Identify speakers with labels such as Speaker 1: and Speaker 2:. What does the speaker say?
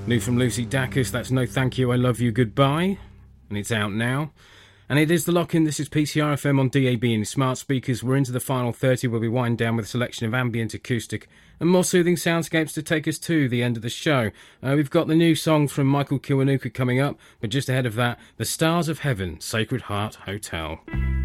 Speaker 1: New from Lucy Dacus, that's No Thank You, I Love You, Goodbye. And it's out now. And it is The Lock-In. This is PCR FM on DAB and smart speakers. We're into the final 30 where we wind down with a selection of ambient acoustic and more soothing soundscapes to take us to the end of the show. We've got the new song from Michael Kiwanuka coming up, but just ahead of that, The Stars of Heaven, Sacred Heart Hotel.